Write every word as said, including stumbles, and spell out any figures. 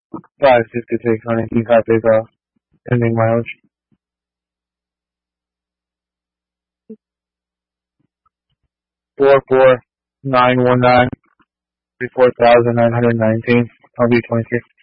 five fifty-six hundred, keep high takeoff, ending mileage. four four nine one nine, thirty-four thousand nine hundred nineteen, L V twenty-three.